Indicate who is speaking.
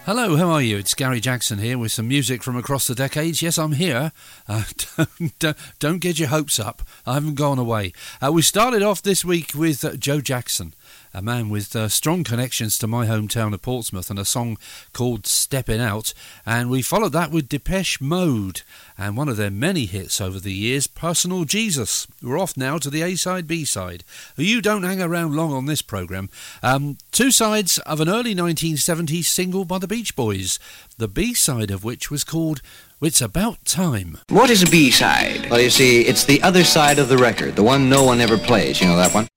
Speaker 1: Hello, how are you? It's Gary Jackson here with some music from across the decades. Yes, I'm here. Don't get your hopes up. I haven't gone away. We started off this week with Joe Jackson, a man with strong connections to my hometown of Portsmouth, and a song called Steppin' Out. And we followed that with Depeche Mode and one of their many hits over the years, Personal Jesus. We're off now to the A-side, B-side. You don't hang around long on this programme. Two sides of an early 1970s single by the Beach Boys, the B-side of which was called It's About Time.
Speaker 2: What is a B-side?
Speaker 3: Well, you see, it's the other side of the record, the one no one ever plays. You know that one?